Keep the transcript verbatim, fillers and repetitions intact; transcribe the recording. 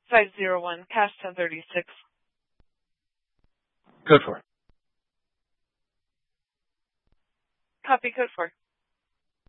five zero one, cash ten thirty-six. Code four. Copy code four.